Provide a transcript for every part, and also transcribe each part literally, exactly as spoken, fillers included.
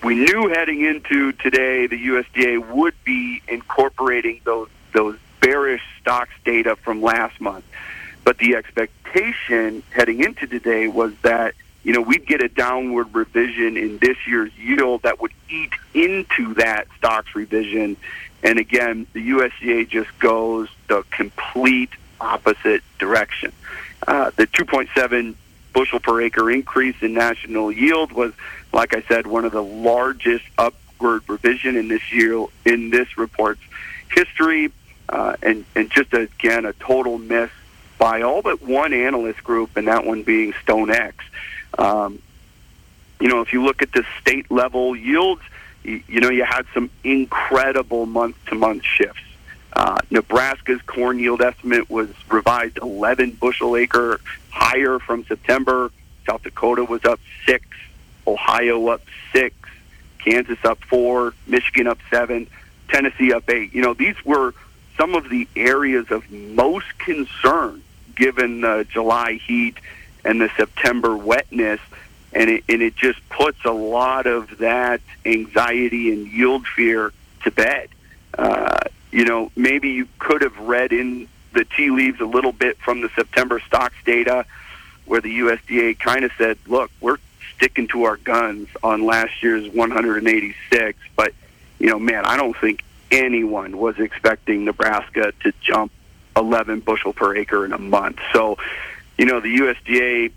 we knew heading into today the U S D A would be incorporating those those bearish stocks data from last month. But the expectation heading into today was that, you know, we'd get a downward revision in this year's yield that would eat into that stocks revision. And again, the U S D A just goes the complete opposite direction. Uh, the two point seven bushel per acre increase in national yield was, like I said, one of the largest upward revision in this year in this report's history, uh, and and just again a total miss by all but one analyst group, and that one being StoneX. Um, you know, if you look at the state level yields, you, you know you had some incredible month to month shifts. Uh, Nebraska's corn yield estimate was revised eleven bushel acre higher from September. South Dakota was up six, Ohio up six, Kansas up four, Michigan up seven, Tennessee up eight. You know, these were some of the areas of most concern given the July heat and the September wetness, and it, and it just puts a lot of that anxiety and yield fear to bed. Uh, you know, maybe you could have read in the tea leaves a little bit from the September stocks data where the U S D A kind of said, look, we're sticking to our guns on last year's one hundred eighty-six, but, you know, man, I don't think anyone was expecting Nebraska to jump eleven bushel per acre in a month. So, you know, the U S D A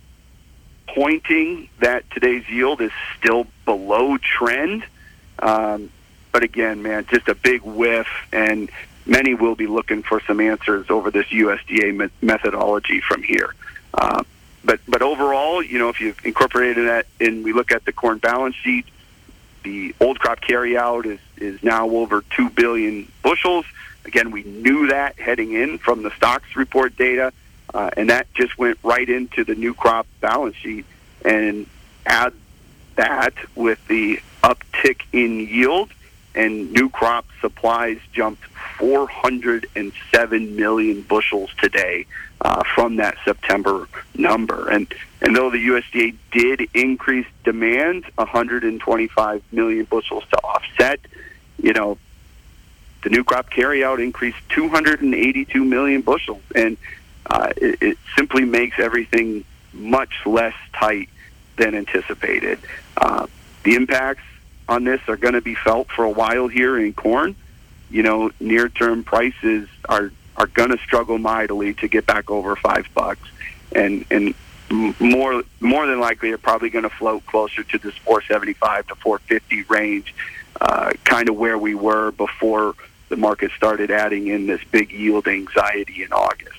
pointing that today's yield is still below trend. Um, but again, man, just a big whiff, and many will be looking for some answers over this U S D A me- methodology from here. Uh, but but overall, you know, if you've incorporated that and we look at the corn balance sheet, the old crop carryout is, is now over two billion bushels. Again, we knew that heading in from the stocks report data, uh, and that just went right into the new crop balance sheet. And add that with the uptick in yield, and new crop supplies jumped four hundred seven million bushels today uh, from that September number. And and though the U S D A did increase demand one hundred twenty-five million bushels to offset, you know, the new crop carryout increased two hundred eighty-two million bushels, and uh, it, it simply makes everything much less tight than anticipated. Uh, the impacts on this are going to be felt for a while here in corn. You know, near-term prices are, are going to struggle mightily to get back over five bucks, and and more more than likely are probably going to float closer to this four seventy-five to four fifty range, uh, kind of where we were before the market started adding in this big yield anxiety in August.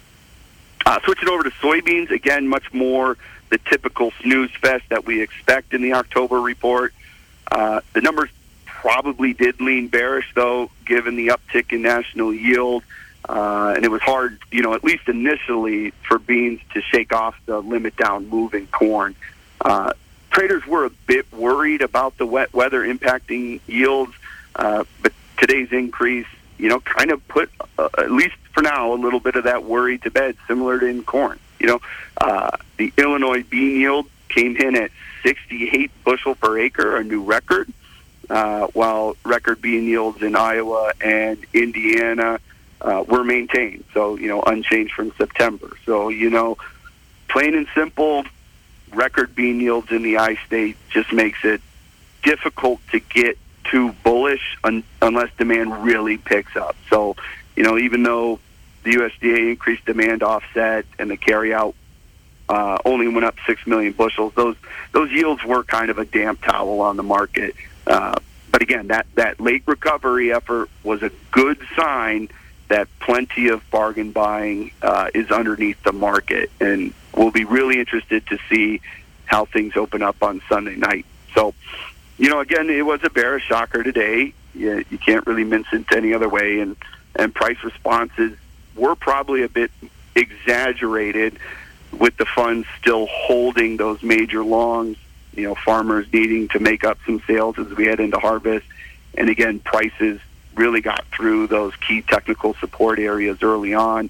Uh, switching over to soybeans, again, much more the typical snooze fest that we expect in the October report. Uh, the numbers probably did lean bearish, though, given the uptick in national yield. Uh, and it was hard, you know, at least initially, for beans to shake off the limit down move in corn. Uh, traders were a bit worried about the wet weather impacting yields, uh, but today's increase, you know, kind of put, uh, at least for now, a little bit of that worry to bed, similar to in corn. You know, uh, the Illinois bean yield came in at sixty-eight bushel per acre, a new record, uh, while record bean yields in Iowa and Indiana uh, were maintained. So, you know, unchanged from September. So, you know, plain and simple, record bean yields in the I-State just makes it difficult to get too bullish un- unless demand really picks up. So, you know, even though the U S D A increased demand offset and the carryout uh, only went up six million bushels, those those yields were kind of a damp towel on the market. Uh, but again, that, that late recovery effort was a good sign that plenty of bargain buying uh, is underneath the market. And we'll be really interested to see how things open up on Sunday night. So, you know, again, it was a bearish shocker today. You, you can't really mince it any other way. And, and price responses were probably a bit exaggerated with the funds still holding those major longs, you know, farmers needing to make up some sales as we head into harvest. And again, prices really got through those key technical support areas early on.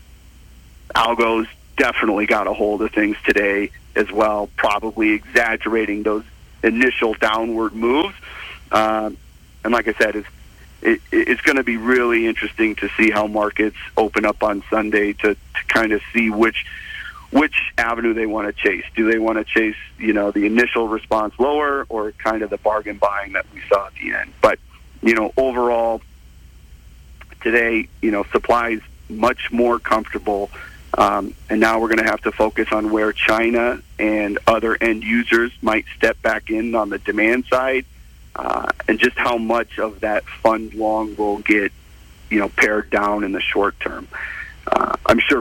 Algos definitely got a hold of things today as well, probably exaggerating those initial downward moves. Um, and like I said, it's it, it's going to be really interesting to see how markets open up on Sunday to, to kind of see which which avenue they want to chase. Do they want to chase, you know, the initial response lower, or kind of the bargain buying that we saw at the end? But, you know, overall, today, you know, supply is much more comfortable. Um, and now we're going to have to focus on where China and other end users might step back in on the demand side, uh, and just how much of that fund long will get, you know, pared down in the short term. Uh, I'm sure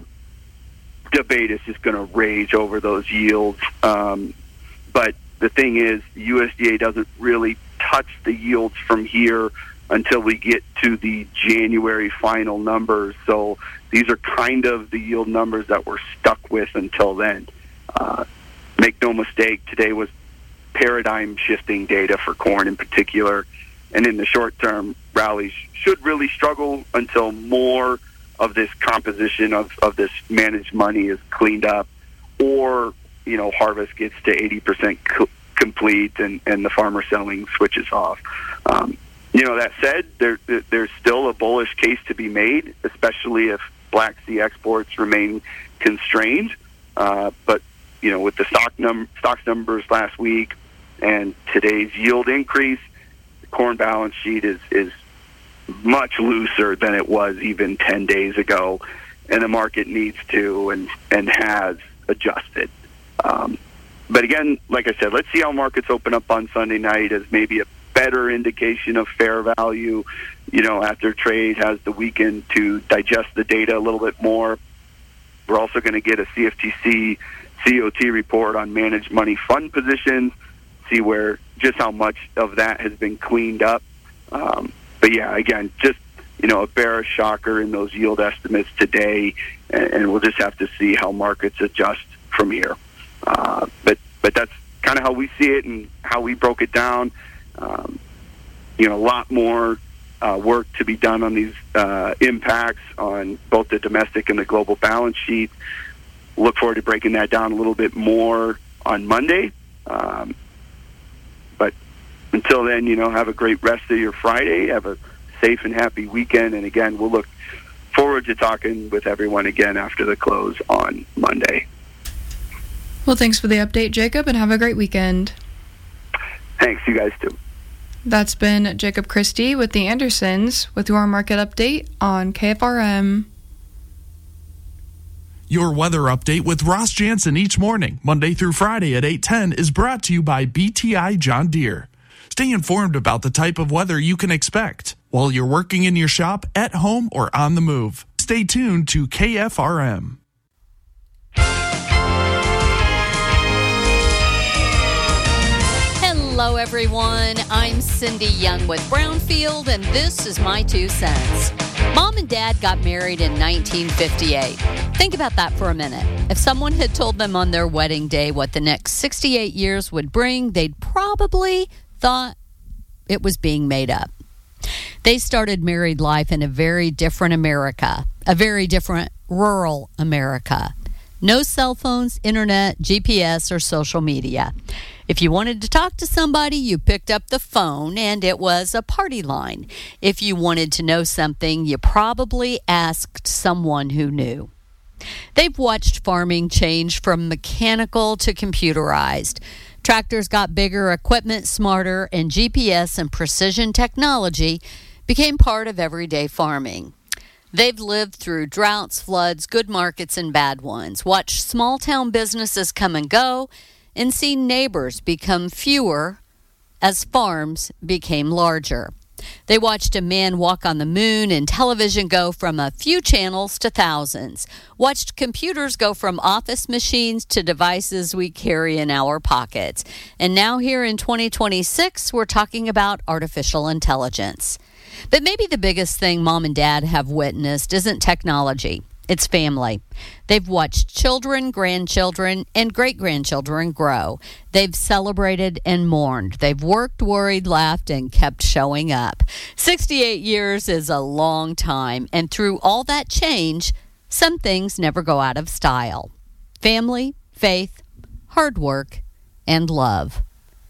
debate is just going to rage over those yields. Um, but the thing is, the U S D A doesn't really touch the yields from here until we get to the January final numbers. So these are kind of the yield numbers that we're stuck with until then. Uh, make no mistake, today was paradigm shifting data for corn in particular. And in the short term, rallies should really struggle until more of this composition of, of this managed money is cleaned up, or, you know, harvest gets to eighty percent co- complete and, and the farmer selling switches off. Um, you know, that said, there, there's still a bullish case to be made, especially if Black Sea exports remain constrained. Uh, but, you know, with the stock num- stocks numbers last week and today's yield increase, the corn balance sheet is, is much looser than it was even ten days ago, and the market needs to and, and has adjusted. Um, but again, like I said, let's see how markets open up on Sunday night as maybe a better indication of fair value, you know, after trade has the weekend to digest the data a little bit more. We're also going to get a C F T C C O T report on managed money fund positions, see where just how much of that has been cleaned up. Um, But yeah, again, just, you know, a bearish shocker in those yield estimates today, and, and we'll just have to see how markets adjust from here. Uh, but but that's kind of how we see it and how we broke it down. Um, you know, a lot more uh, work to be done on these uh, impacts on both the domestic and the global balance sheet. Look forward to breaking that down a little bit more on Monday. Um, but until then, you know, have a great rest of your Friday. Have a safe and happy weekend. And again, we'll look forward to talking with everyone again after the close on Monday. Well, thanks for the update, Jacob, and have a great weekend. Thanks, you guys too. That's been Jacob Christie with the Andersons with your market update on K F R M. Your weather update with Ross Jansen each morning, Monday through Friday at eight ten, is brought to you by B T I John Deere. Stay informed about the type of weather you can expect while you're working in your shop, at home, or on the move. Stay tuned to K F R M. Hello, everyone. I'm Cindy Young with Brownfield, and this is my two cents. Mom and Dad got married in nineteen fifty-eight. Think about that for a minute. If someone had told them on their wedding day what the next sixty-eight years would bring, they'd probably thought it was being made up. They started married life in a very different America, a very different rural America. No cell phones, internet, G P S, or social media. If you wanted to talk to somebody, you picked up the phone, and it was a party line. If you wanted to know something, you probably asked someone who knew. They've watched farming change from mechanical to computerized. Tractors got bigger, equipment smarter, and G P S and precision technology became part of everyday farming. They've lived through droughts, floods, good markets, and bad ones, watched small-town businesses come and go, and seen neighbors become fewer as farms became larger. They watched a man walk on the moon and television go from a few channels to thousands, watched computers go from office machines to devices we carry in our pockets. And now here in twenty twenty-six, we're talking about artificial intelligence. But maybe the biggest thing Mom and Dad have witnessed isn't technology. It's family. They've watched children, grandchildren, and great-grandchildren grow. They've celebrated and mourned. They've worked, worried, laughed, and kept showing up. sixty-eight years is a long time, and through all that change, some things never go out of style. Family, faith, hard work, and love.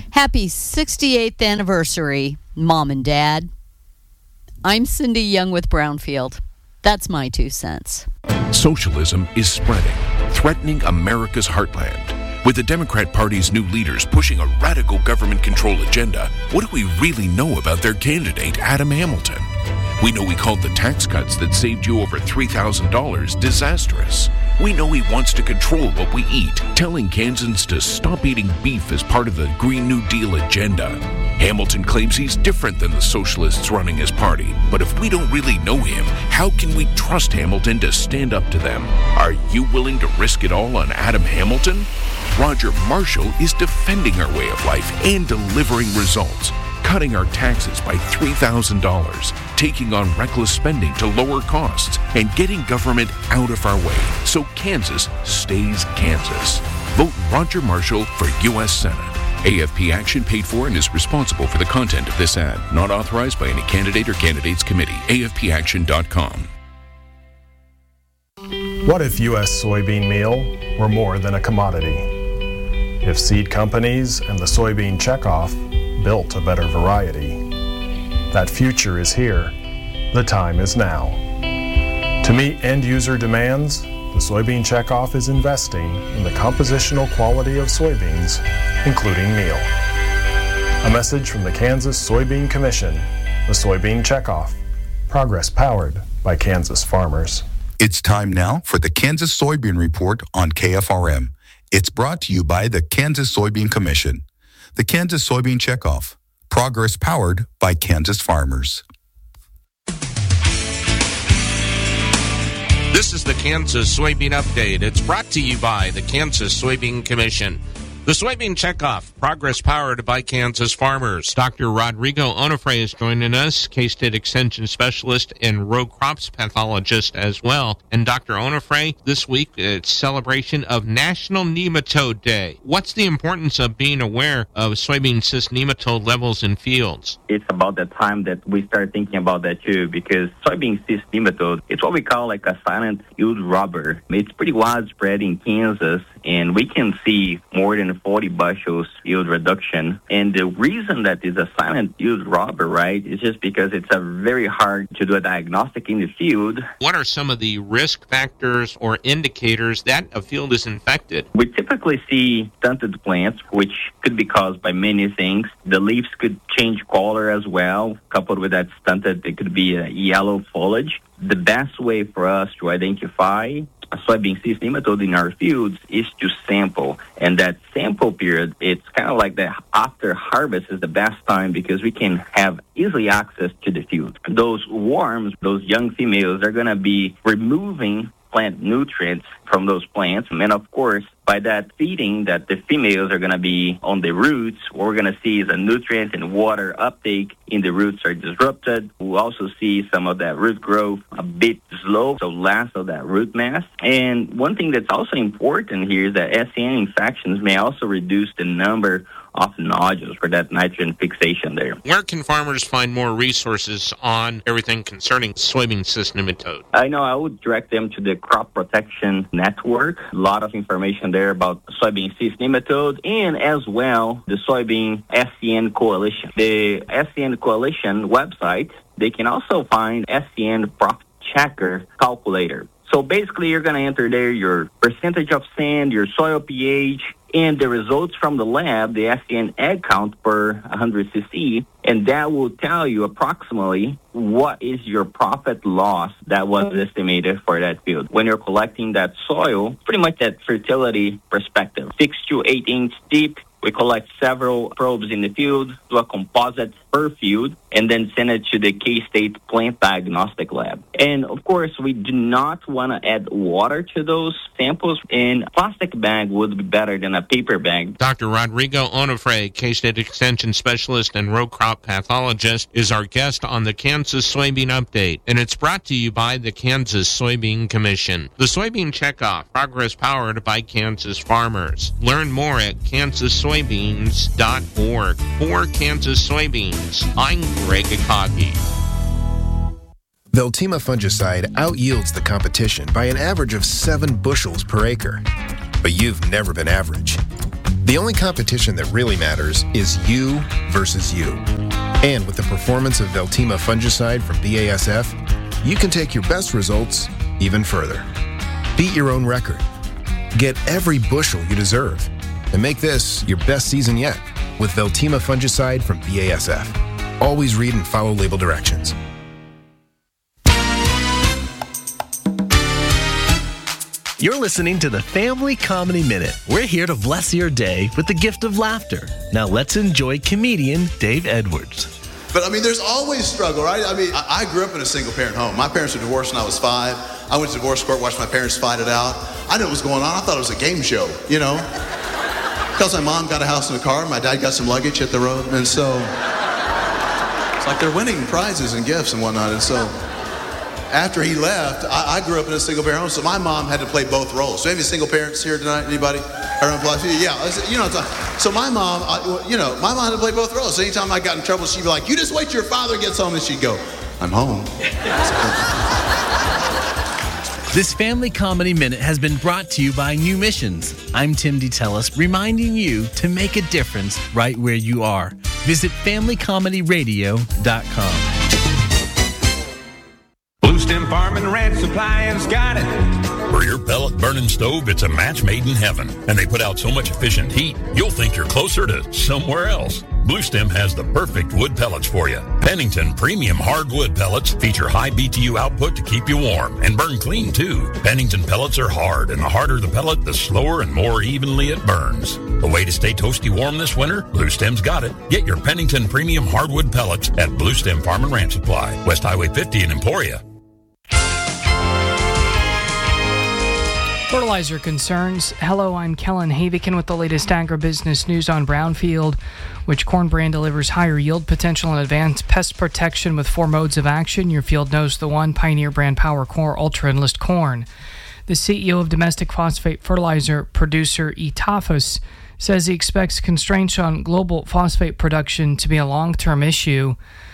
Happy sixty-eighth anniversary, Mom and Dad. I'm Cindy Young with Brownfield. That's my two cents. Socialism is spreading, threatening America's heartland. With the Democrat Party's new leaders pushing a radical government control agenda, what do we really know about their candidate, Adam Hamilton? We know he called the tax cuts that saved you over three thousand dollars disastrous. We know he wants to control what we eat, telling Kansans to stop eating beef as part of the Green New Deal agenda. Hamilton claims he's different than the socialists running his party. But if we don't really know him, how can we trust Hamilton to stand up to them? Are you willing to risk it all on Adam Hamilton? Roger Marshall is defending our way of life and delivering results, cutting our taxes by three thousand dollars, taking on reckless spending to lower costs, and getting government out of our way so Kansas stays Kansas. Vote Roger Marshall for U S Senate. A F P Action paid for and is responsible for the content of this ad. Not authorized by any candidate or candidates committee. A F P action dot com. What if U S soybean meal were more than a commodity? If seed companies and the soybean checkoff built a better variety? That future is here. The time is now. To meet end-user demands, the Soybean Checkoff is investing in the compositional quality of soybeans, including meal. A message from the Kansas Soybean Commission, the Soybean Checkoff, progress powered by Kansas farmers. It's time now for the Kansas Soybean Report on K F R M. It's brought to you by the Kansas Soybean Commission, the Kansas Soybean Checkoff, progress powered by Kansas farmers. This is the Kansas Soybean Update. It's brought to you by the Kansas Soybean Commission. The Soybean Checkoff, progress powered by Kansas farmers. Doctor Rodrigo Onofre is joining us, K-State Extension Specialist and row crops pathologist as well. And Doctor Onofre, this week it's celebration of National Nematode Day. What's the importance of being aware of soybean cyst nematode levels in fields? It's about the time that we start thinking about that too, because soybean cyst nematode, it's what we call like a silent yield robber. It's pretty widespread in Kansas, and we can see more than forty bushels yield reduction. And the reason that is a silent yield robber, right, is just because it's a very hard to do a diagnostic in the field. What are some of the risk factors or indicators that a field is infected? We typically see stunted plants, which could be caused by many things. The leaves could change color as well. Coupled with that stunted, it could be a yellow foliage. The best way for us to identify a soybean cyst nematode in our fields is to sample. And that sample period, it's kind of like the after harvest is the best time because we can have easily access to the field. Those worms, those young females, are going to be removing plant nutrients from those plants. And of course, by that feeding that the females are going to be on the roots, what we're going to see is a nutrient and water uptake in the roots are disrupted. We'll also see some of that root growth a bit slow, so less of that root mass. And one thing that's also important here is that S C N infections may also reduce the number of nodules for that nitrogen fixation there. Where can farmers find more resources on everything concerning soybean cyst nematode? I know I would direct them to the Crop Protection Network. A lot of information there about soybean cyst nematode, and as well the Soybean S C N Coalition. The S C N Coalition website, they can also find S C N Profit Checker calculator. So basically you're going to enter there your percentage of sand, your soil pH, and the results from the lab, the S C N egg count per one hundred C C, and that will tell you approximately what is your profit loss that was estimated for that field. When you're collecting that soil, pretty much that fertility perspective, six to eight inch deep, we collect several probes in the field, do a composite per field, and then send it to the K-State Plant Diagnostic Lab. And of course, we do not want to add water to those samples, and a plastic bag would be better than a paper bag. Doctor Rodrigo Onofre, K-State Extension Specialist and row crop pathologist, is our guest on the Kansas Soybean Update, and it's brought to you by the Kansas Soybean Commission. The Soybean Checkoff, progress powered by Kansas farmers. Learn more at kansas soybeans dot org. For Kansas Soybeans, I'm Greg Akagi. Veltima fungicide out-yields the competition by an average of seven bushels per acre. But you've never been average. The only competition that really matters is you versus you. And with the performance of Veltima fungicide from B A S F, you can take your best results even further. Beat your own record. Get every bushel you deserve. And make this your best season yet with Veltima fungicide from B A S F. Always read and follow label directions. You're listening to the Family Comedy Minute. We're here to bless your day with the gift of laughter. Now let's enjoy comedian Dave Edwards. But I mean, there's always struggle, right? I mean, I grew up in a single parent home. My parents were divorced when I was five. I went to divorce court, watched my parents fight it out. I knew what was going on. I thought it was a game show, you know? Because my mom got a house and a car, my dad got some luggage hit the road, and so it's like they're winning prizes and gifts and whatnot. And so after he left, I, I grew up in a single parent home, so my mom had to play both roles. So any single parents here tonight? Anybody? Yeah, you know, so my mom, I, you know, my mom had to play both roles. So anytime I got in trouble, she'd be like, "You just wait till your father gets home," and she'd go, "I'm home." This Family Comedy Minute has been brought to you by New Missions. I'm Tim DeTellis, reminding you to make a difference right where you are. Visit family comedy radio dot com. Blue Stem Farm and Ranch Supply has got it. For your pellet burning stove, it's a match made in heaven. And they put out so much efficient heat, you'll think you're closer to somewhere else. Blue Stem has the perfect wood pellets for you. Pennington Premium Hardwood Pellets feature high B T U output to keep you warm and burn clean, too. Pennington pellets are hard, and the harder the pellet, the slower and more evenly it burns. A way to stay toasty warm this winter? Blue Stem's got it. Get your Pennington Premium Hardwood Pellets at Blue Stem Farm and Ranch Supply, West Highway fifty in Emporia. Fertilizer concerns. Hello, I'm Kellen Havikin with the latest agribusiness news on Brownfield, which corn brand delivers higher yield potential and advanced pest protection with four modes of action. Your field knows the one: Pioneer brand Power Core Ultra Enlist Corn. The C E O of domestic phosphate fertilizer producer Etafos says he expects constraints on global phosphate production to be a long-term issue.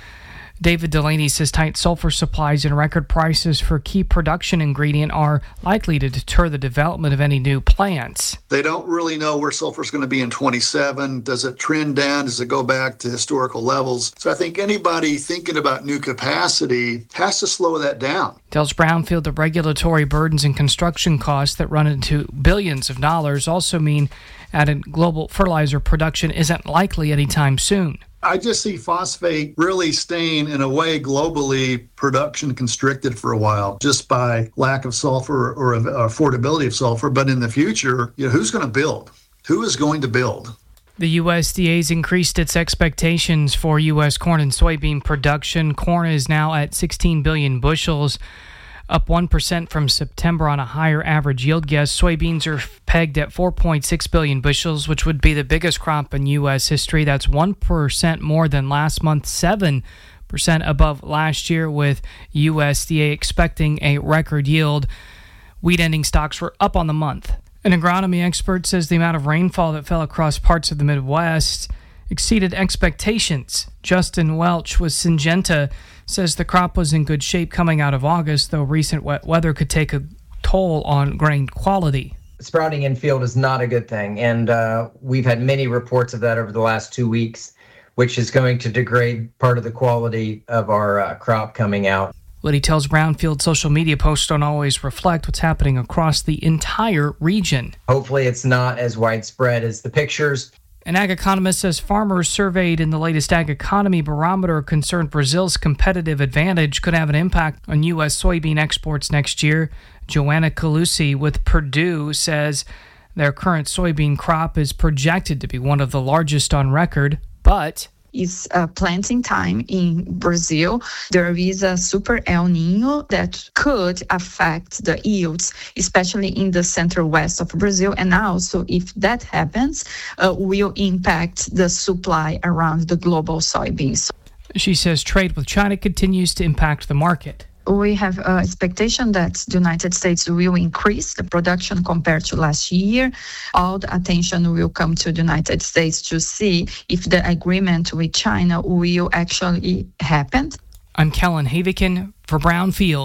David Delaney says tight sulfur supplies and record prices for key production ingredient are likely to deter the development of any new plants. They don't really know where sulfur is going to be in twenty-seven. Does it trend down? Does it go back to historical levels? So I think anybody thinking about new capacity has to slow that down. Tells Brownfield that regulatory burdens and construction costs that run into billions of dollars also mean added global fertilizer production isn't likely anytime soon. I just see phosphate really staying, in a way, globally production constricted for a while, just by lack of sulfur or affordability of sulfur. But in the future, you know, who's going to build? Who is going to build? The U S D A's increased its expectations for U S corn and soybean production. Corn is now at sixteen billion bushels, up one percent from September on a higher average yield guess. Soybeans are pegged at four point six billion bushels, which would be the biggest crop in U S history. That's one percent more than last month, seven percent above last year, with U S D A expecting a record yield. Wheat ending stocks were up on the month. An agronomy expert says the amount of rainfall that fell across parts of the Midwest exceeded expectations. Justin Welch with Syngenta says the crop was in good shape coming out of August, though recent wet weather could take a toll on grain quality. Sprouting in field is not a good thing, and uh, we've had many reports of that over the last two weeks, which is going to degrade part of the quality of our uh, crop coming out. Liddy tells Brownfield social media posts don't always reflect what's happening across the entire region. Hopefully it's not as widespread as the pictures. An ag economist says farmers surveyed in the latest ag economy barometer concerned Brazil's competitive advantage could have an impact on U S soybean exports next year. Joanna Calusi with Purdue says their current soybean crop is projected to be one of the largest on record, but It's uh, planting time in Brazil. There is a super El Nino that could affect the yields, especially in the center west of Brazil. And also, if that happens, uh, will impact the supply around the global soybeans. She says trade with China continues to impact the market. We have an expectation that the United States will increase the production compared to last year. All the attention will come to the United States to see if the agreement with China will actually happen. I'm Kellen Havikin for Brownfield.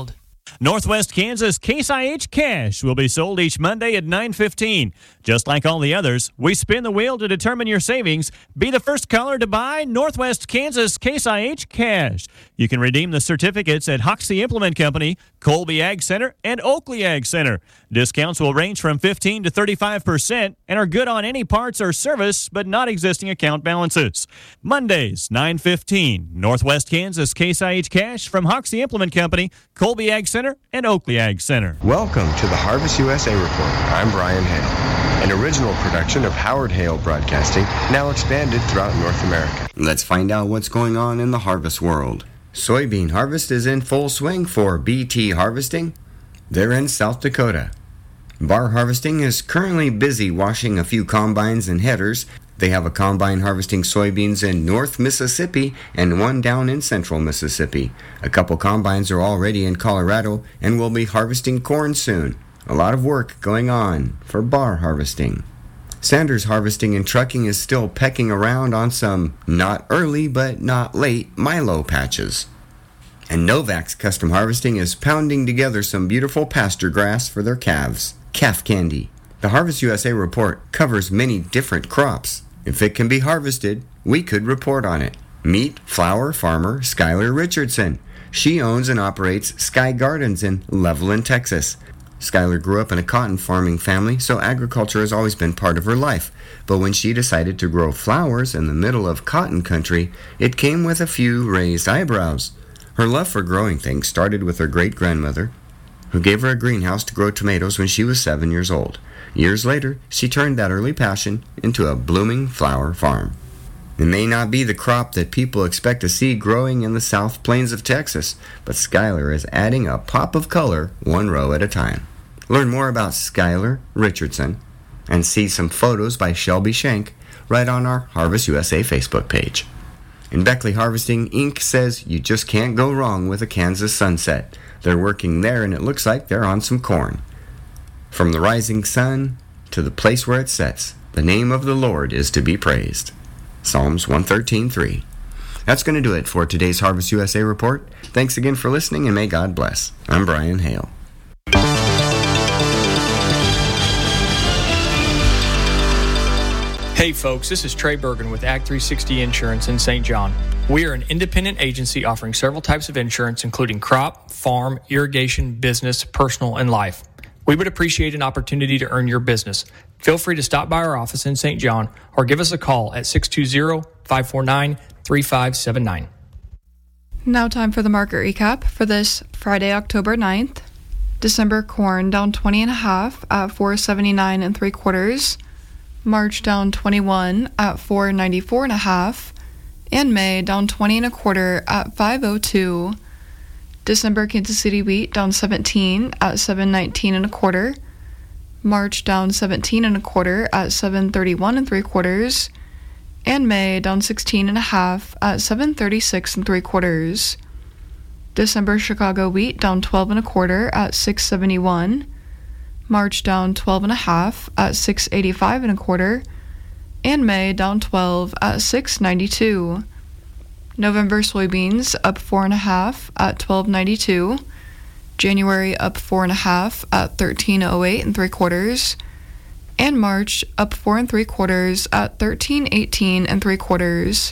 Northwest Kansas Case I H Cash will be sold each Monday at nine fifteen. Just like all the others, we spin the wheel to determine your savings. Be the first caller to buy Northwest Kansas Case I H Cash. You can redeem the certificates at Hoxie Implement Company, Colby Ag Center, and Oakley Ag Center. Discounts will range from fifteen to thirty-five percent and are good on any parts or service, but not existing account balances. Mondays, nine fifteen. Northwest Kansas Case I H Cash from Hoxie Implement Company, Colby Ag Center, and Oakley Ag Center. Welcome to the Harvest U S A Report. I'm Brian Hale, an original production of Howard Hale Broadcasting, now expanded throughout North America. Let's find out what's going on in the harvest world. Soybean harvest is in full swing for B T Harvesting. They're in South Dakota. Bar Harvesting is currently busy washing a few combines and headers. They have a combine harvesting soybeans in North Mississippi and one down in Central Mississippi. A couple combines are already in Colorado and will be harvesting corn soon. A lot of work going on for bar harvesting. Sanders Harvesting and Trucking is still pecking around on some not early but not late milo patches. And Novak's Custom Harvesting is pounding together some beautiful pasture grass for their calves. Calf candy. The Harvest U S A Report covers many different crops. If it can be harvested, we could report on it. Meet flower farmer Skylar Richardson. She owns and operates Sky Gardens in Levelland, Texas. Skylar grew up in a cotton farming family, so agriculture has always been part of her life. But when she decided to grow flowers in the middle of cotton country, it came with a few raised eyebrows. Her love for growing things started with her great-grandmother, who gave her a greenhouse to grow tomatoes when she was seven years old. Years later, she turned that early passion into a blooming flower farm. It may not be the crop that people expect to see growing in the South Plains of Texas, but Skylar is adding a pop of color one row at a time. Learn more about Skylar Richardson and see some photos by Shelby Shank right on our Harvest U S A Facebook page. In Beckley Harvesting, Incorporated says you just can't go wrong with a Kansas sunset. They're working there and it looks like they're on some corn. From the rising sun to the place where it sets, the name of the Lord is to be praised. Psalms one thirteen three. That's going to do it for today's Harvest U S A Report. Thanks again for listening and may God bless. I'm Brian Hale. Hey folks, this is Trey Bergen with Ag three sixty Insurance in Saint John. We are an independent agency offering several types of insurance, including crop, farm, irrigation, business, personal, and life. We would appreciate an opportunity to earn your business. Feel free to stop by our office in Saint John or give us a call at six two zero, five four nine, three five seven nine. Now time for the market recap for this Friday, October ninth. December corn down twenty and a half at four seventy-nine and three quarters. March down twenty-one at four ninety-four and a half. And May down twenty and a quarter at five oh two. December Kansas City wheat down seventeen at seven nineteen and a quarter. March down seventeen and a quarter at seven thirty-one and three quarters. And May down sixteen and a half at seven thirty-six and three quarters. December Chicago wheat down twelve and a quarter at six seventy-one. March down twelve and a half at six eighty-five and a quarter. And May down twelve at six ninety-two. November soybeans up four and a half at twelve ninety-two. January up four and a half at thirteen oh eight and three quarters. And March up four and three quarters at thirteen eighteen and three quarters.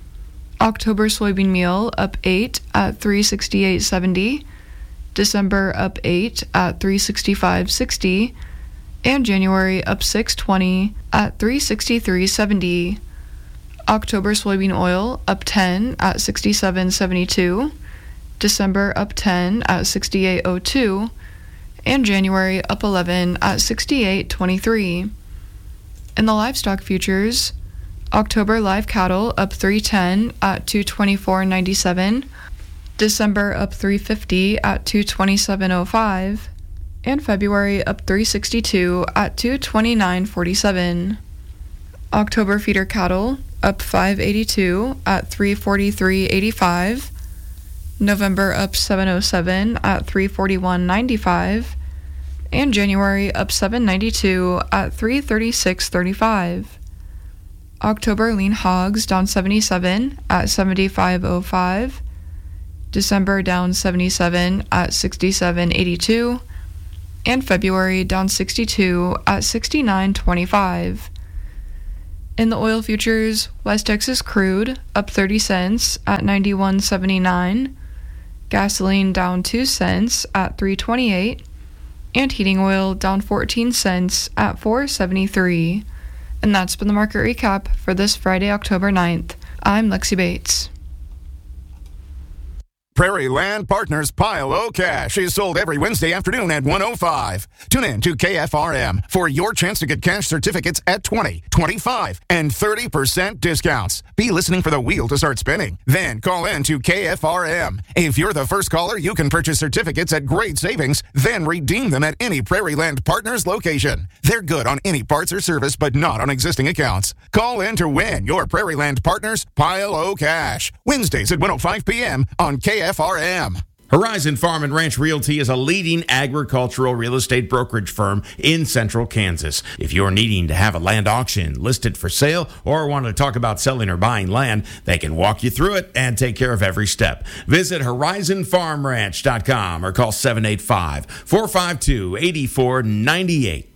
October soybean meal up eight at three sixty-eight seventy. December up eight at three sixty-five sixty. And January up six twenty at three sixty-three seventy. October soybean oil up ten at sixty-seven seventy-two. December up ten at sixty-eight oh two. And January up eleven at sixty-eight twenty-three. In the livestock futures, October live cattle up three ten at two twenty-four ninety-seven. December up three fifty at two twenty-seven oh five. And February up three sixty-two at two twenty-nine forty-seven. October feeder cattle up five eighty-two at three forty-three eighty-five. November up seven oh seven at three forty-one ninety-five. And January up seven ninety-two at three thirty-six thirty-five. October lean hogs down seventy-seven at seventy-five oh five. December down seventy-seven at sixty-seven eighty-two, and February down sixty-two at sixty-nine twenty-five. In the oil futures, West Texas crude up thirty cents at ninety-one seventy-nine, gasoline down two cents at three twenty-eight, and heating oil down fourteen cents at four seventy-three. And that's been the market recap for this Friday, October ninth. I'm Lexi Bates. Prairie Land Partners Pile O Cash is sold every Wednesday afternoon at one oh five. Tune in to K F R M for your chance to get cash certificates at twenty, twenty-five, and thirty percent discounts. Be listening for the wheel to start spinning. Then call in to K F R M. If you're the first caller, you can purchase certificates at great savings, then redeem them at any Prairie Land Partners location. They're good on any parts or service, but not on existing accounts. Call in to win your Prairie Land Partners Pile O Cash. Wednesdays at one oh five p.m. on K F R M. Horizon Farm and Ranch Realty is a leading agricultural real estate brokerage firm in central Kansas. If you're needing to have a land auction listed for sale or want to talk about selling or buying land, they can walk you through it and take care of every step. Visit horizon farm ranch dot com or call seven eight five, four five two, eight four nine eight.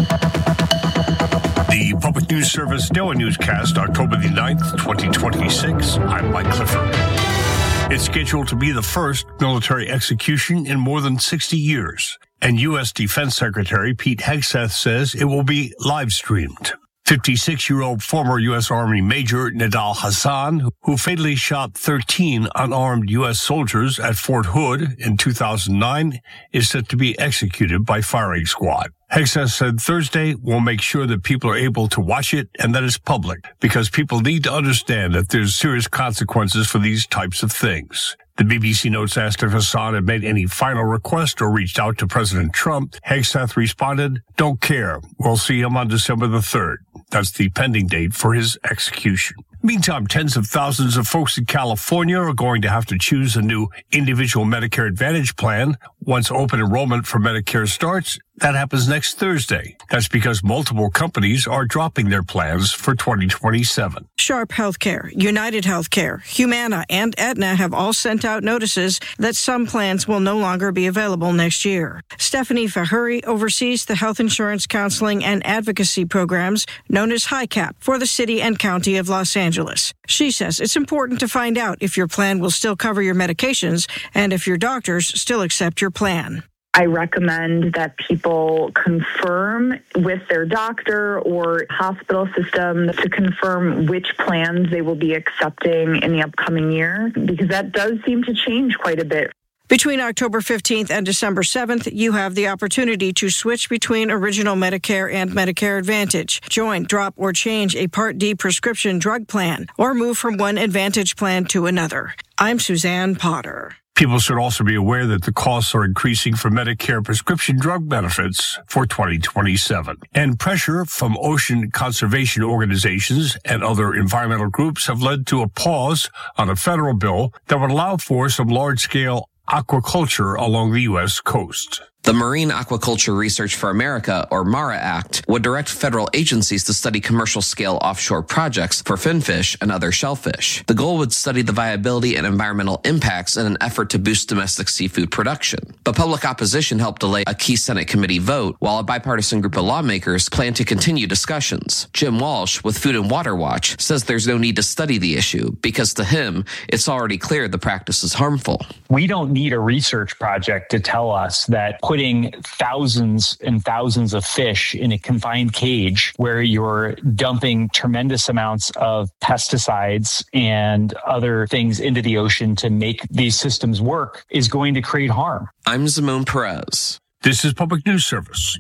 The Public News Service Daily Newscast, October the ninth, twenty twenty-six. I'm Mike Clifford. It's scheduled to be the first military execution in more than sixty years, and U S Defense Secretary Pete Hegseth says it will be live-streamed. fifty-six-year-old former U S Army Major Nidal Hasan, who fatally shot thirteen unarmed U S soldiers at Fort Hood in two thousand nine, is set to be executed by firing squad. Hegseth said Thursday, we'll make sure that people are able to watch it and that it's public, because people need to understand that there's serious consequences for these types of things. The B B C notes asked if Hassan had made any final request or reached out to President Trump. Hegseth responded, "Don't care. We'll see him on December the third. That's the pending date for his execution." Meantime, tens of thousands of folks in California are going to have to choose a new individual Medicare Advantage plan once open enrollment for Medicare starts. That happens next Thursday. That's because multiple companies are dropping their plans for twenty twenty-seven. Sharp Healthcare, United Healthcare, Humana, and Aetna have all sent out notices that some plans will no longer be available next year. Stephanie Fahuri oversees the health insurance counseling and advocacy programs known as HICAP for the city and county of Los Angeles. She says it's important to find out if your plan will still cover your medications and if your doctors still accept your plan. I recommend that people confirm with their doctor or hospital system to confirm which plans they will be accepting in the upcoming year, because that does seem to change quite a bit. Between October fifteenth and December seventh, you have the opportunity to switch between Original Medicare and Medicare Advantage, join, drop, or change a Part D prescription drug plan, or move from one Advantage plan to another. I'm Suzanne Potter. People should also be aware that the costs are increasing for Medicare prescription drug benefits for twenty twenty-seven. And pressure from ocean conservation organizations and other environmental groups have led to a pause on a federal bill that would allow for some large-scale aquaculture along the U S coast. The Marine Aquaculture Research for America, or MARA Act, would direct federal agencies to study commercial-scale offshore projects for finfish and other shellfish. The goal would study the viability and environmental impacts in an effort to boost domestic seafood production. But public opposition helped delay a key Senate committee vote, while a bipartisan group of lawmakers plan to continue discussions. Jim Walsh, with Food and Water Watch, says there's no need to study the issue because, to him, it's already clear the practice is harmful. We don't need a research project to tell us that putting thousands and thousands of fish in a confined cage where you're dumping tremendous amounts of pesticides and other things into the ocean to make these systems work is going to create harm. I'm Zimone Perez. This is Public News Service.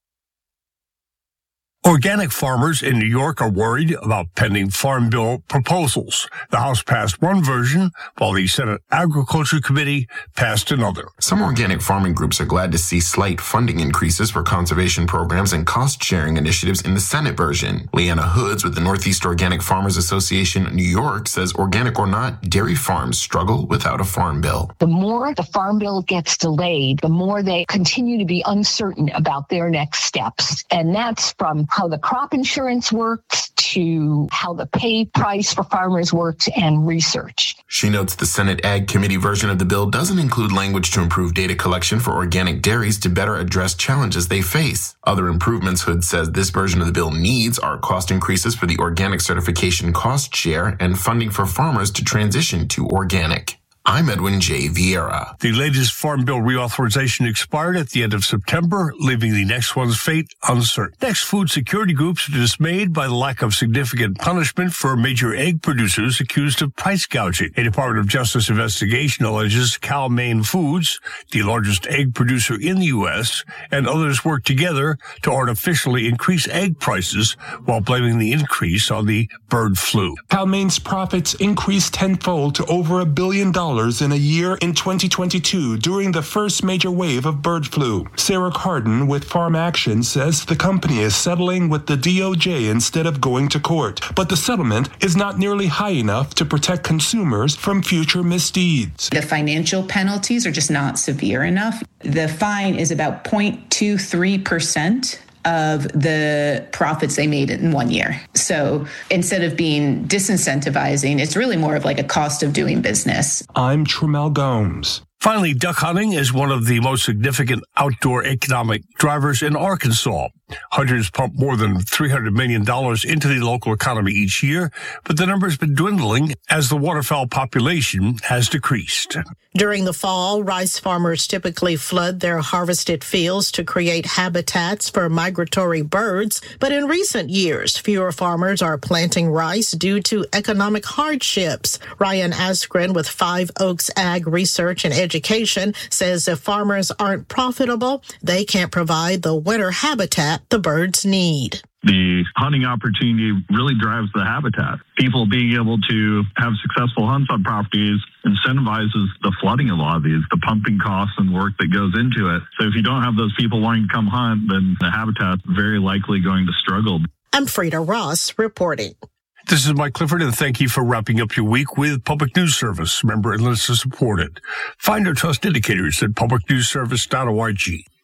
Organic farmers in New York are worried about pending Farm Bill proposals. The House passed one version, while the Senate Agriculture Committee passed another. Some organic farming groups are glad to see slight funding increases for conservation programs and cost-sharing initiatives in the Senate version. Leanna Hoods with the Northeast Organic Farmers Association New York says organic or not, dairy farms struggle without a farm bill. The more the farm bill gets delayed, the more they continue to be uncertain about their next steps. And that's from how the crop insurance works to how the pay price for farmers works and research. She notes the Senate Ag Committee version of the bill doesn't include language to improve data collection for organic dairies to better address challenges they face. Other improvements Hood says this version of the bill needs are cost increases for the organic certification cost share and funding for farmers to transition to organic. I'm Edwin J. Vieira. The latest Farm Bill reauthorization expired at the end of September, leaving the next one's fate uncertain. Next, food security groups are dismayed by the lack of significant punishment for major egg producers accused of price gouging. A Department of Justice investigation alleges Cal-Maine Foods, the largest egg producer in the U S, and others worked together to artificially increase egg prices while blaming the increase on the bird flu. Cal-Maine's profits increased tenfold to over a billion dollars in a year in twenty twenty-two during the first major wave of bird flu. Sarah Carden with Farm Action says the company is settling with the D O J instead of going to court, but the settlement is not nearly high enough to protect consumers from future misdeeds. The financial penalties are just not severe enough. The fine is about zero point two three percent of the profits they made in one year. So instead of being disincentivizing, it's really more of like a cost of doing business. I'm Tremel Gomes. Finally, duck hunting is one of the most significant outdoor economic drivers in Arkansas. Hunters pump more than three hundred million dollars into the local economy each year, but the number has been dwindling as the waterfowl population has decreased. During the fall, rice farmers typically flood their harvested fields to create habitats for migratory birds, but in recent years, fewer farmers are planting rice due to economic hardships. Ryan Askren with Five Oaks Ag Research and Education says if farmers aren't profitable, they can't provide the winter habitat the birds need. The hunting opportunity really drives the habitat. People being able to have successful hunts on properties incentivizes the flooding of a lot of these, the pumping costs and work that goes into it. So if you don't have those people wanting to come hunt, then the habitat's very likely going to struggle. I'm Frida Ross reporting. This is Mike Clifford, and thank you for wrapping up your week with Public News Service. Member and listener supported. Find our trust indicators at public news service dot org.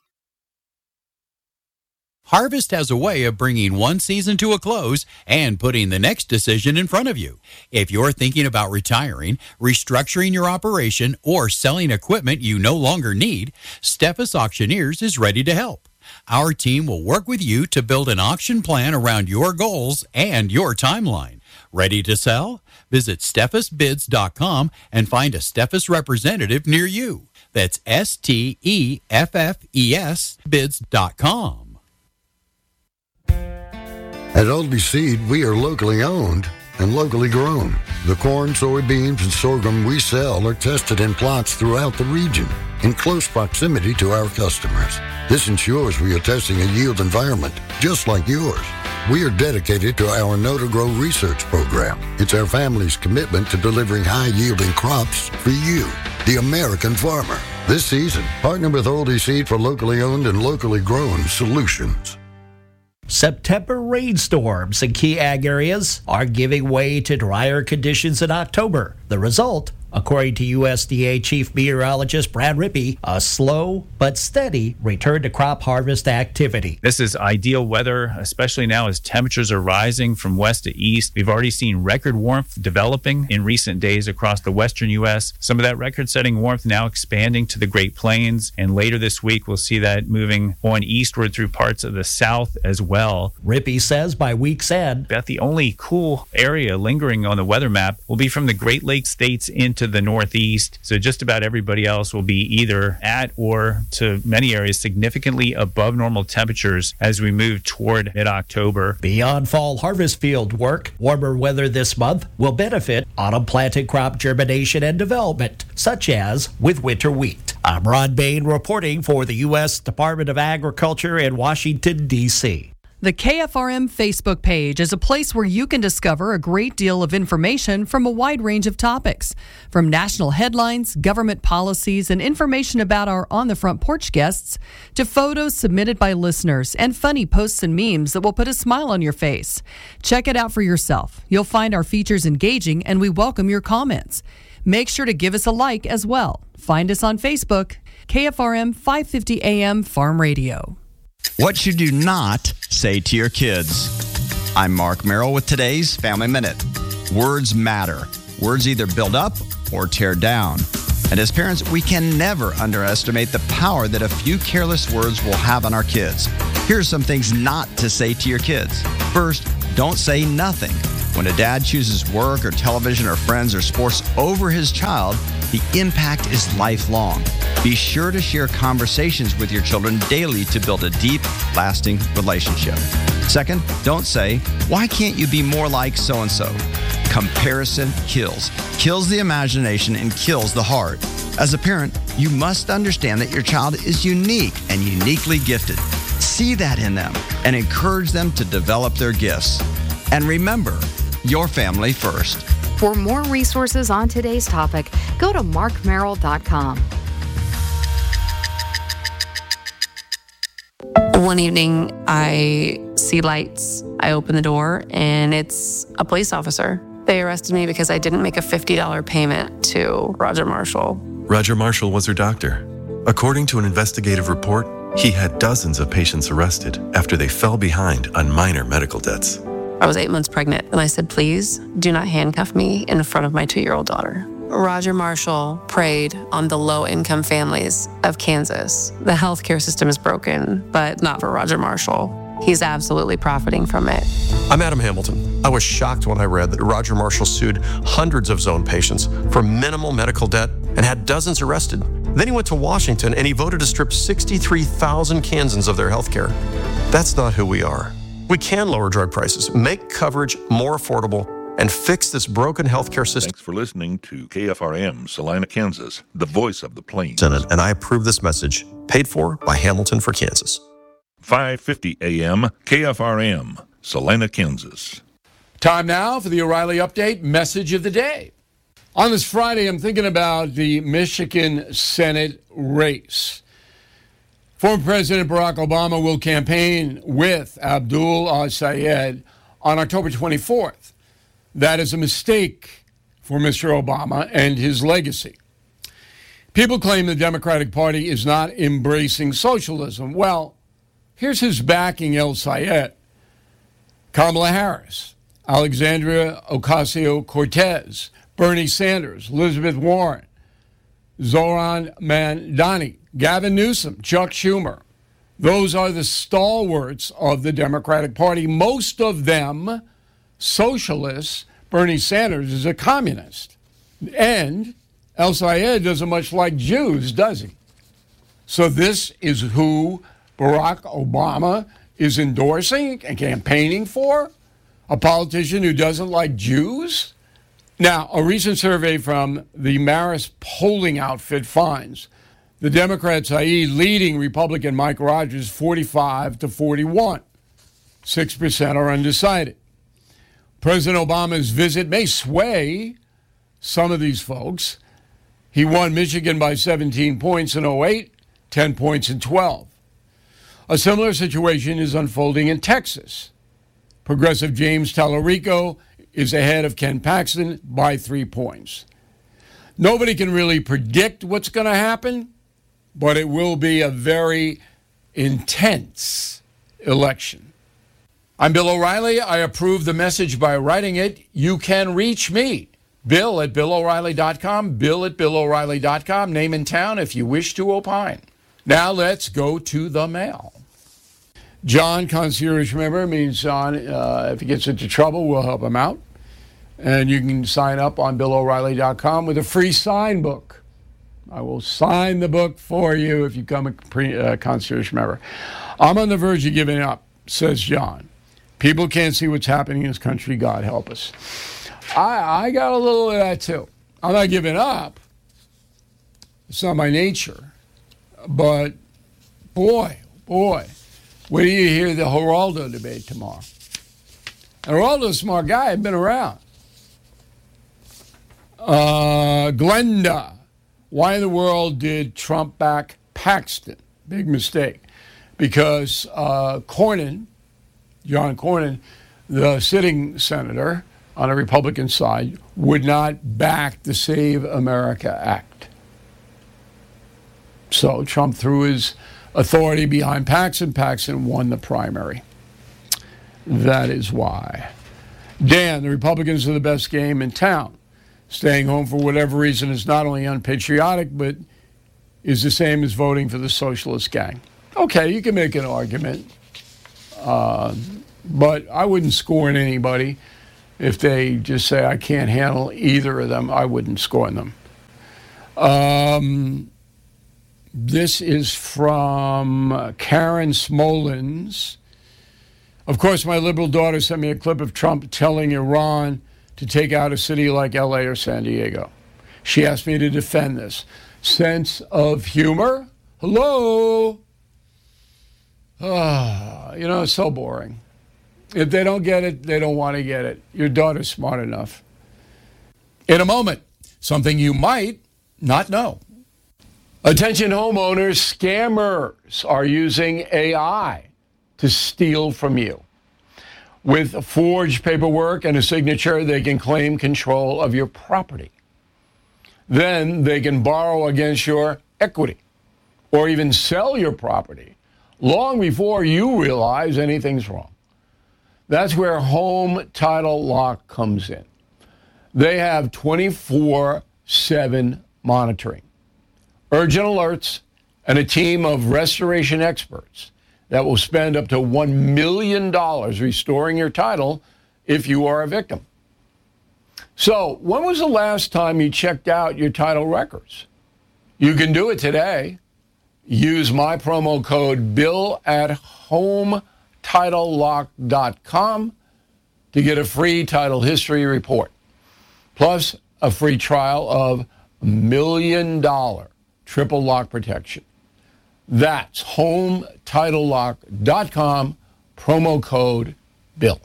Harvest has a way of bringing one season to a close and putting the next decision in front of you. If you're thinking about retiring, restructuring your operation, or selling equipment you no longer need, Steffes Auctioneers is ready to help. Our team will work with you to build an auction plan around your goals and your timeline. Ready to sell? Visit steffes bids dot com and find a Steffes representative near you. That's S T E F F E S bids dot com. At Aldi Seed, we are locally owned and locally grown. The corn, soybeans, and sorghum we sell are tested in plots throughout the region in close proximity to our customers. This ensures we are testing a yield environment just like yours. We are dedicated to our Know to Grow research program. It's our family's commitment to delivering high-yielding crops for you, the American farmer. This season, partner with Aldi Seed for locally owned and locally grown solutions. September rainstorms in key ag areas are giving way to drier conditions in October. The result, according to U S D A Chief Meteorologist Brad Rippey, a slow but steady return to crop harvest activity. This is ideal weather, especially now as temperatures are rising from west to east. We've already seen record warmth developing in recent days across the western U S. Some of that record-setting warmth now expanding to the Great Plains, and later this week we'll see that moving on eastward through parts of the south as well. Rippey says by week's end, about the only cool area lingering on the weather map will be from the Great Lakes states into the northeast. So just about everybody else will be either at or, to many areas, significantly above normal temperatures as we move toward mid-October. Beyond fall harvest field work, warmer weather this month will benefit autumn planted crop germination and development, such as with winter wheat. I'm Ron Bain reporting for the U S Department of Agriculture in Washington, D C The K F R M Facebook page is a place where you can discover a great deal of information from a wide range of topics, from national headlines, government policies, and information about our On the Front Porch guests, to photos submitted by listeners and funny posts and memes that will put a smile on your face. Check it out for yourself. You'll find our features engaging, and we welcome your comments. Make sure to give us a like as well. Find us on Facebook, K F R M five fifty A M Farm Radio. What should you not say to your kids? I'm Mark Merrill with today's Family Minute. Words matter. Words either build up or tear down. And as parents, we can never underestimate the power that a few careless words will have on our kids. Here are some things not to say to your kids. First, don't say nothing. When a dad chooses work or television or friends or sports over his child, the impact is lifelong. Be sure to share conversations with your children daily to build a deep, lasting relationship. Second, don't say, why can't you be more like so-and-so? Comparison kills. Kills the imagination and kills the heart. As a parent, you must understand that your child is unique and uniquely gifted. See that in them and encourage them to develop their gifts. And remember, your family first. For more resources on today's topic, go to mark merrill dot com. One evening, I see lights. I open the door, and it's a police officer. They arrested me because I didn't make a fifty dollars payment to Roger Marshall. Roger Marshall was her doctor. According to an investigative report, he had dozens of patients arrested after they fell behind on minor medical debts. I was eight months pregnant, and I said, please do not handcuff me in front of my two-year-old daughter. Roger Marshall preyed on the low-income families of Kansas. The healthcare system is broken, but not for Roger Marshall. He's absolutely profiting from it. I'm Adam Hamilton. I was shocked when I read that Roger Marshall sued hundreds of zone patients for minimal medical debt and had dozens arrested. Then he went to Washington and he voted to strip sixty-three thousand Kansans of their health care. That's not who we are. We can lower drug prices, make coverage more affordable, and fix this broken healthcare system. Thanks for listening to K F R M, Salina, Kansas, the voice of the Plains. Senate, and I approve this message, paid for by Hamilton for Kansas. five fifty A M, K F R M, Salina, Kansas. Time now for the O'Reilly Update Message of the Day. On this Friday, I'm thinking about the Michigan Senate race. Former President Barack Obama will campaign with Abdul al-Sayed on October twenty-fourth. That is a mistake for Mister Obama and his legacy. People claim the Democratic Party is not embracing socialism. Well, here's who's backing el-Sayed: Kamala Harris, Alexandria Ocasio-Cortez, Bernie Sanders, Elizabeth Warren, Zohran Mamdani, Gavin Newsom, Chuck Schumer. Those are the stalwarts of the Democratic Party, most of them socialists. Bernie Sanders is a communist. And el-Sayed doesn't much like Jews, does he? So this is who Barack Obama is endorsing and campaigning for? A politician who doesn't like Jews? Now, a recent survey from the Marist polling outfit finds the Democrat Saeed leading Republican Mike Rogers forty-five to forty-one. six percent are undecided. President Obama's visit may sway some of these folks. He won Michigan by seventeen points in oh eight, ten points in twelve. A similar situation is unfolding in Texas. Progressive James Tallarico is ahead of Ken Paxton by three points. Nobody can really predict what's going to happen, but it will be a very intense election. I'm Bill O'Reilly. I approve the message by writing it. You can reach me, Bill at Bill O'Reilly dot com, Bill at Bill O'Reilly dot com, name and town if you wish to opine. Now let's go to the mail. John, concierge member, means John, uh, if he gets into trouble, we'll help him out. And you can sign up on Bill O'Reilly dot com with a free sign book. I will sign the book for you if you become a pre, uh, concierge member. I'm on the verge of giving up, says John. People can't see what's happening in this country. God help us. I, I got a little of that, too. I'm not giving up. It's not my nature. But, boy, boy, wait till you hear the Geraldo debate tomorrow. And Geraldo's a smart guy. I've been around. Uh, Glenda. Why in the world did Trump back Paxton? Big mistake. Because uh, Cornyn, John Cornyn, the sitting senator on the Republican side, would not back the Save America Act. So Trump threw his authority behind Paxson. Paxson won the primary. That is why. Dan, the Republicans are the best game in town. Staying home for whatever reason is not only unpatriotic, but is the same as voting for the socialist gang. Okay, you can make an argument. Uh, but I wouldn't scorn anybody if they just say, I can't handle either of them. I wouldn't scorn them. Um, this is from Karen Smolens. Of course, my liberal daughter sent me a clip of Trump telling Iran to take out a city like L A or San Diego. She asked me to defend this. Sense of humor? Hello? Ah, you know, it's so boring. If they don't get it, they don't want to get it. Your daughter's smart enough. In a moment, something you might not know. Attention homeowners, scammers are using A I to steal from you. With forged paperwork and a signature, they can claim control of your property. Then they can borrow against your equity or even sell your property long before you realize anything's wrong. That's where Home Title Lock comes in. They have twenty-four seven monitoring, urgent alerts, and a team of restoration experts that will spend up to one million dollars restoring your title if you are a victim. So, when was the last time you checked out your title records? You can do it today. Use my promo code BILL at home title lock dot com to get a free title history report, plus a free trial of a million dollar triple lock protection. That's home title lock dot com, promo code BILL.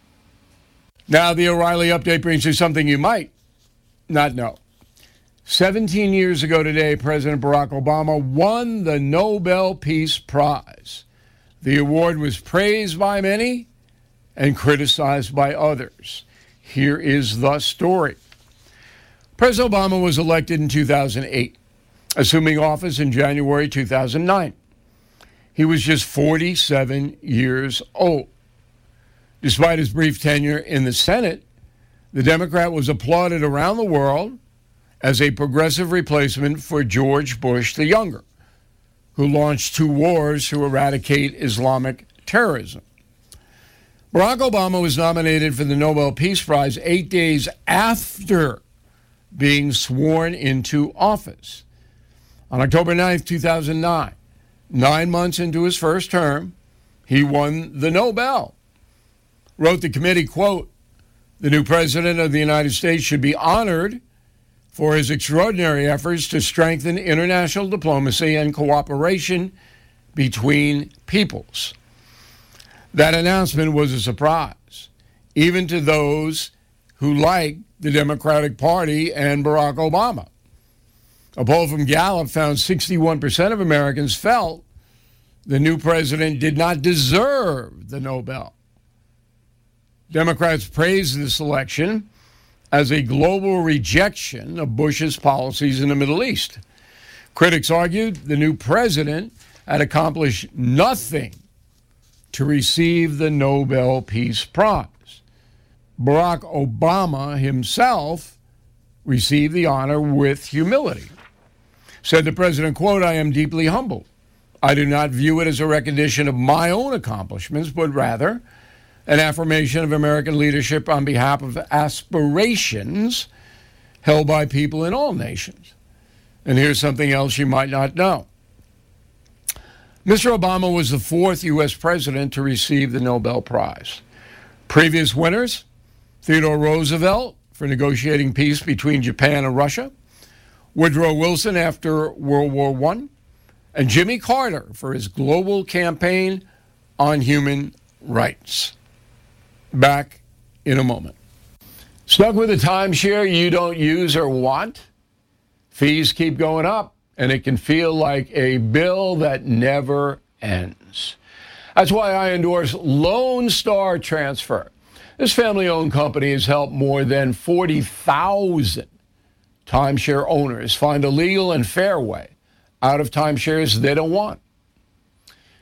Now, the O'Reilly update brings you something you might not know. seventeen years ago today, President Barack Obama won the Nobel Peace Prize. The award was praised by many and criticized by others. Here is the story. President Obama was elected in two thousand eight, assuming office in January two thousand nine. He was just forty-seven years old. Despite his brief tenure in the Senate, the Democrat was applauded around the world as a progressive replacement for George Bush the Younger, who launched two wars to eradicate Islamic terrorism. Barack Obama was nominated for the Nobel Peace Prize eight days after being sworn into office. On October ninth, two thousand nine, nine months into his first term, he won the Nobel. Wrote the committee, quote, "The new president of the United States should be honored for his extraordinary efforts to strengthen international diplomacy and cooperation between peoples." That announcement was a surprise, even to those who liked the Democratic Party and Barack Obama. A poll from Gallup found sixty-one percent of Americans felt the new president did not deserve the Nobel. Democrats praised this election as a global rejection of Bush's policies in the Middle East. Critics argued the new president had accomplished nothing to receive the Nobel Peace Prize. Barack Obama himself received the honor with humility. Said the president, quote, "I am deeply humbled. I do not view it as a recognition of my own accomplishments, but rather an affirmation of American leadership on behalf of aspirations held by people in all nations." And here's something else you might not know. Mister Obama was the fourth U S president to receive the Nobel Prize. Previous winners, Theodore Roosevelt for negotiating peace between Japan and Russia, Woodrow Wilson after World War One, and Jimmy Carter for his global campaign on human rights. Back in a moment. Stuck with a timeshare you don't use or want? Fees keep going up, and it can feel like a bill that never ends. That's why I endorse Lone Star Transfer. This family-owned company has helped more than forty thousand timeshare owners find a legal and fair way out of timeshares they don't want.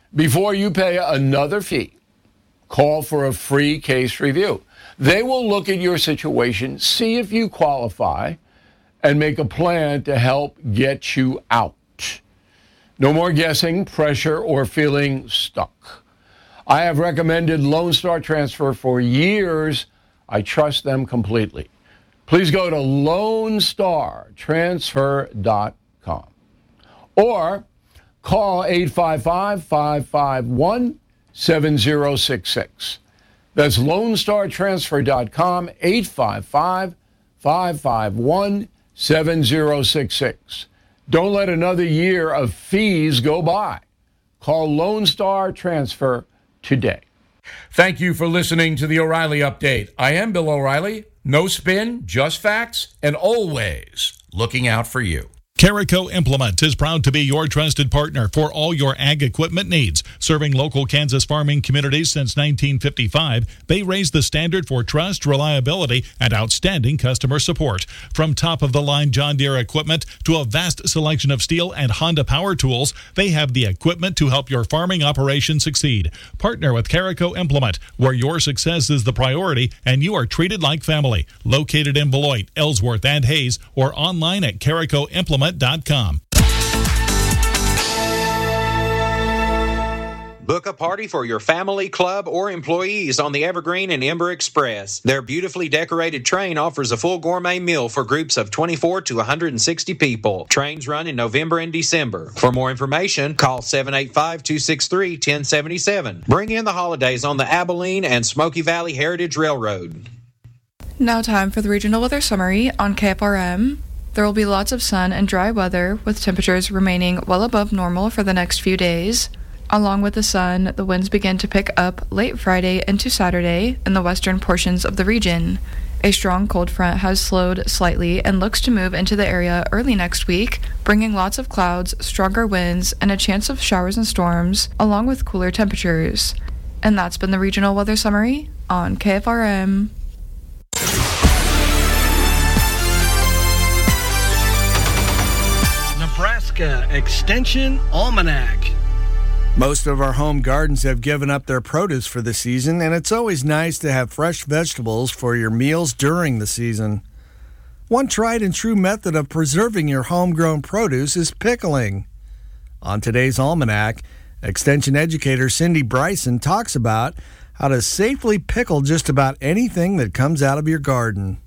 Before you pay another fee, call for a free case review. They will look at your situation, see if you qualify, and make a plan to help get you out. No more guessing, pressure, or feeling stuck. I have recommended Lone Star Transfer for years. I trust them completely. Please go to lone star transfer dot com or call eight five five, five five one, seven zero six six. That's lone star transfer dot com, eight five five, five five one, seven zero six six. Don't let another year of fees go by. Call Lone Star Transfer today. Thank you for listening to the O'Reilly Update. I am Bill O'Reilly. No spin, just facts, and always looking out for you. Carico Implement is proud to be your trusted partner for all your ag equipment needs. Serving local Kansas farming communities since nineteen fifty-five, they raise the standard for trust, reliability, and outstanding customer support. From top-of-the-line John Deere equipment to a vast selection of Steel and Honda power tools, they have the equipment to help your farming operation succeed. Partner with Carico Implement, where your success is the priority and you are treated like family. Located in Beloit, Ellsworth, and Hayes, or online at carico implement dot com. Book a party for your family, club, or employees on the Evergreen and Ember Express. Their beautifully decorated train offers a full gourmet meal for groups of twenty-four to one hundred sixty people. Trains run in November and December. For more information, call seven eight five, two six three, one zero seven seven. Bring in the holidays on the Abilene and Smoky Valley Heritage Railroad. Now time for the regional weather summary on K F R M. There will be lots of sun and dry weather, with temperatures remaining well above normal for the next few days. Along with the sun, the winds begin to pick up late Friday into Saturday in the western portions of the region. A strong cold front has slowed slightly and looks to move into the area early next week, bringing lots of clouds, stronger winds, and a chance of showers and storms, along with cooler temperatures. And that's been the regional weather summary on K F R M. Nebraska Extension Almanac. Most of our home gardens have given up their produce for the season, and it's always nice to have fresh vegetables for your meals during the season. One tried and true method of preserving your homegrown produce is pickling. On today's Almanac, Extension educator Cindy Bryson talks about how to safely pickle just about anything that comes out of your garden.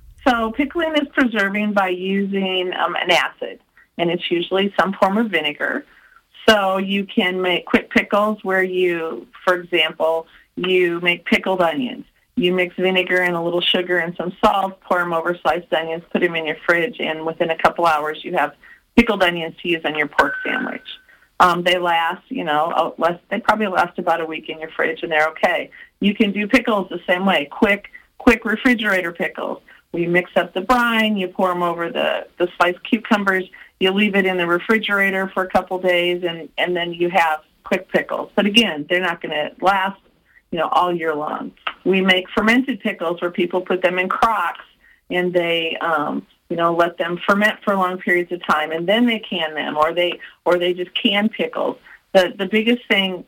So pickling is preserving by using um, an acid, and it's usually some form of vinegar. So you can make quick pickles where you, for example, you make pickled onions. You mix vinegar and a little sugar and some salt, pour them over sliced onions, put them in your fridge, and within a couple hours you have pickled onions to use on your pork sandwich. Um, they last, you know, less, they probably last about a week in your fridge, and they're okay. You can do pickles the same way, quick, quick refrigerator pickles. You mix up the brine, you pour them over the, the sliced cucumbers, you leave it in the refrigerator for a couple days, and, and then you have quick pickles. But again, they're not going to last, you know, all year long. We make fermented pickles where people put them in crocks, and they, um, you know, let them ferment for long periods of time, and then they can them, or they or they just can pickles. The the biggest thing,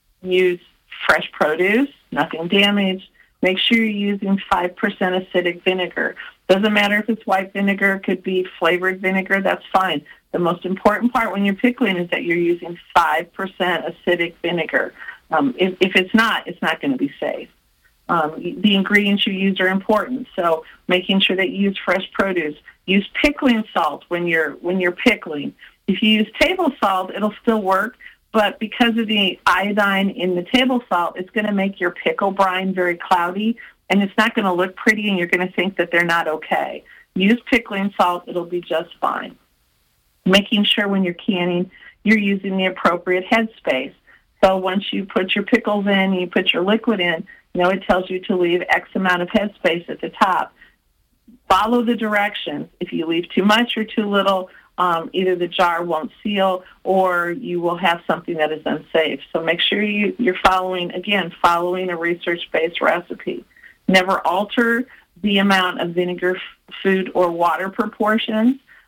use fresh produce, nothing damaged. Make sure you're using five percent acidic vinegar. Doesn't matter if it's white vinegar, it could be flavored vinegar, that's fine. The most important part when you're pickling is that you're using five percent acidic vinegar. Um, if, if it's not, it's not going to be safe. Um, the ingredients you use are important, so making sure that you use fresh produce. Use pickling salt when you're when you're pickling. If you use table salt, it'll still work, but because of the iodine in the table salt, it's going to make your pickle brine very cloudy, and it's not going to look pretty, and you're going to think that they're not okay. Use pickling salt. It'll be just fine. Making sure when you're canning, you're using the appropriate headspace. So once you put your pickles in, you put your liquid in, you know, it tells you to leave X amount of headspace at the top. Follow the directions. If you leave too much or too little, um, either the jar won't seal or you will have something that is unsafe. So make sure you, you're following, again, following a research-based recipe. Never alter the amount of vinegar, f- food, or water proportions.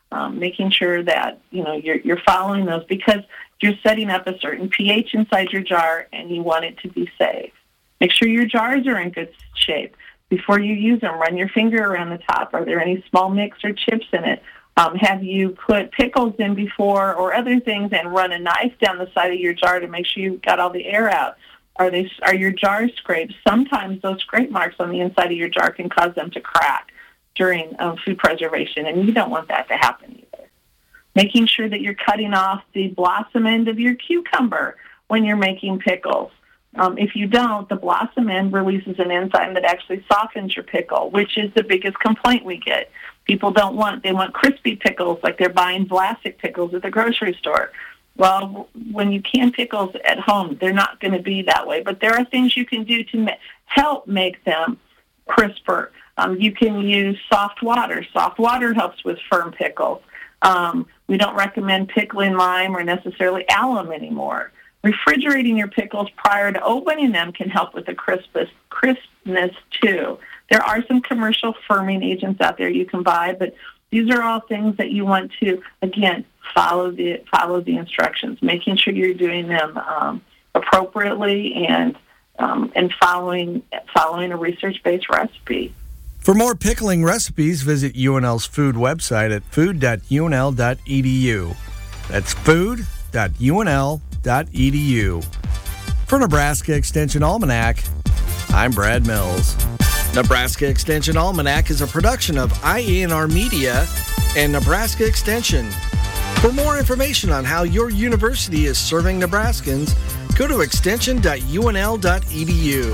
um, making sure that, you know, you're, you're following those, because you're setting up a certain pH inside your jar and you want it to be safe. Make sure your jars are in good shape. Before you use them, run your finger around the top. Are there any small nicks or chips in it? Um, have you put pickles in before or other things and run a knife down the side of your jar to make sure you've got all the air out? Are they are your jars scraped? Sometimes those scrape marks on the inside of your jar can cause them to crack during um, food preservation, and you don't want that to happen either. Making sure that you're cutting off the blossom end of your cucumber when you're making pickles. Um, if you don't, the blossom end releases an enzyme that actually softens your pickle, which is the biggest complaint we get. People don't want, they want crispy pickles like they're buying Vlasic pickles at the grocery store. Well, when you can pickles at home, they're not going to be that way. But there are things you can do to ma- help make them crisper. Um, you can use soft water. Soft water helps with firm pickles. Um, we don't recommend pickling lime or necessarily alum anymore. Refrigerating your pickles prior to opening them can help with the crispness, crispness too. There are some commercial firming agents out there you can buy, but these are all things that you want to, again, follow the follow the instructions, making sure you're doing them um, appropriately and um, and following following a research-based recipe. For more pickling recipes, visit U N L's food website at food dot U N L dot E D U. That's food dot U N L dot E D U. For Nebraska Extension Almanac, I'm Brad Mills. Nebraska Extension Almanac is a production of I A N R Media and Nebraska Extension. For more information on how your university is serving Nebraskans, go to extension dot U N L dot E D U.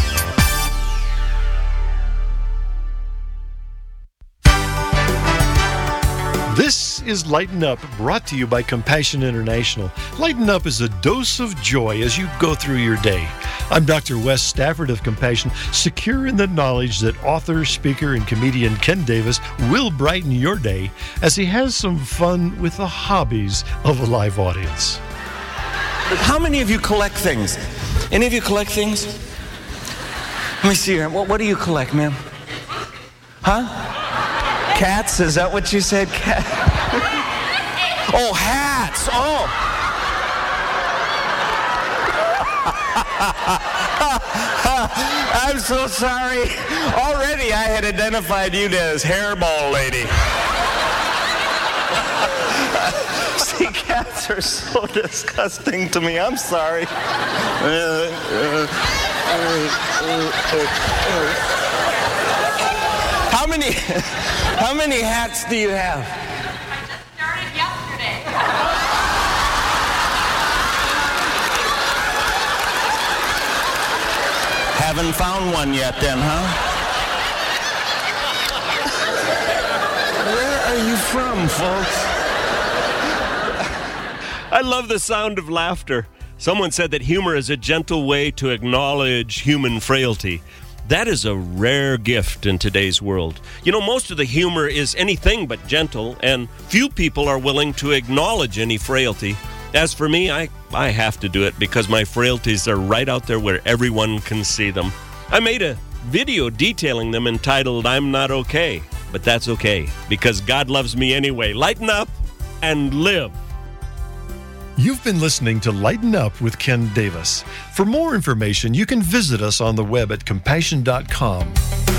This is Lighten Up, brought to you by Compassion International. Lighten Up is a dose of joy as you go through your day. I'm Doctor Wes Stafford of Compassion, secure in the knowledge that author, speaker, and comedian Ken Davis will brighten your day as he has some fun with the hobbies of a live audience. How many of you collect things? Any of you collect things? Let me see here. What, what do you collect, ma'am? Huh? Cats? Is that what you said? Cat? Oh, hats! Oh! I'm so sorry. Already I had identified you as hairball lady. See, cats are so disgusting to me. I'm sorry. How many, how many hats do you have? I just started yesterday. Haven't found one yet then, huh? Where are you from, folks? I love the sound of laughter. Someone said that humor is a gentle way to acknowledge human frailty. That is a rare gift in today's world. You know, most of the humor is anything but gentle, and few people are willing to acknowledge any frailty. As for me, I, I have to do it because my frailties are right out there where everyone can see them. I made a video detailing them entitled, I'm Not Okay, but that's okay because God loves me anyway. Lighten up and live. You've been listening to Lighten Up with Ken Davis. For more information, you can visit us on the web at compassion dot com.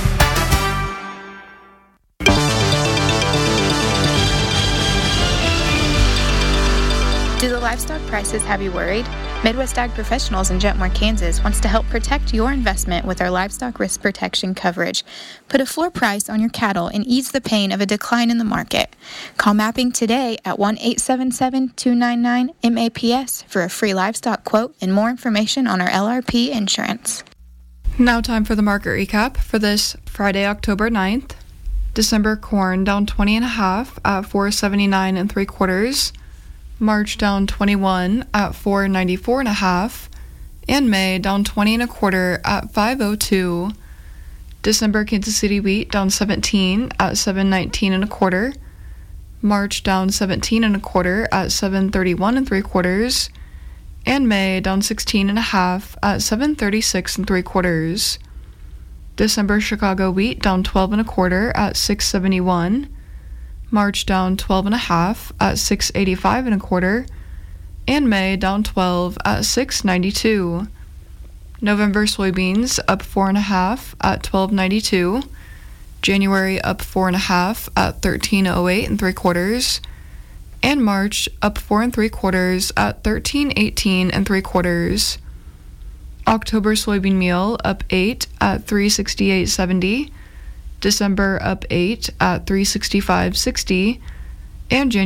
Do the livestock prices have you worried? Midwest Ag Professionals in Jetmore, Kansas wants to help protect your investment with our livestock risk protection coverage. Put a floor price on your cattle and ease the pain of a decline in the market. Call Mapping today at one eight seven seven, two nine nine, M A P S for a free livestock quote and more information on our L R P insurance. Now time for the market recap for this Friday, October ninth. December corn down twenty and a half at four seventy-nine and three quarters. March down twenty-one at four ninety-four and a half, and May down twenty and a quarter at five oh two. December Kansas City wheat down seventeen at seven nineteen and a quarter. March down seventeen and a quarter at seven thirty-one and three quarters, and May down sixteen and a half at seven thirty-six and three quarters. December Chicago wheat down twelve and a quarter at six seventy-one. March down twelve and a half at six eighty-five and a quarter, and May down twelve at six ninety-two. November soybeans up four and a half at twelve ninety-two. January up four and a half at thirteen oh eight and three quarters, and March up four and three quarters at thirteen eighteen and three quarters. October soybean meal up eight at three sixty-eight seventy. December up eight at three sixty-five sixty, and January